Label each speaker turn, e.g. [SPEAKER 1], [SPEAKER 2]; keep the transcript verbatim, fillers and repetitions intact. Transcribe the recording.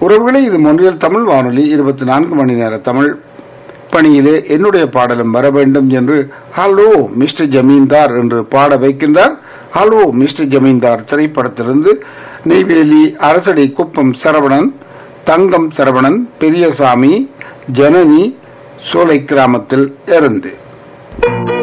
[SPEAKER 1] உறவுகளே, இது மொன்றியல் தமிழ் வானொலி இருபத்தி நான்கு மணி நேர தமிழ் பணியிலே என்னுடைய பாடலும் வர வேண்டும் என்று ஹலோ மிஸ்டர் ஜமீன்தார் என்று பாட வைக்கின்றார். ஹலோ மிஸ்டர் ஜமீன்தார் திரைப்படத்திலிருந்து நெய்வேலி அரசடி குப்பம் சரவணன், தங்கம் சரவணன், பெரியசாமி, ஜனனி, சோலை கிராமத்தில் இருந்து